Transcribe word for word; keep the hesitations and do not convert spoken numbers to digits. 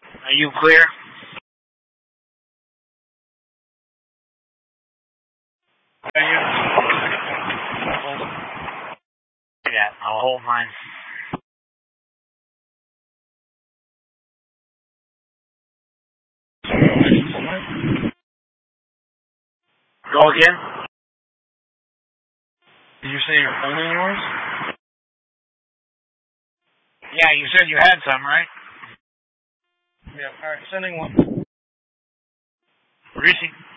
Are you clear? Are you? Yeah, I'll hold mine. Go again? Did you say you're holding yours? Yeah, you said you had some, right? Yeah, alright, sending one. Reese.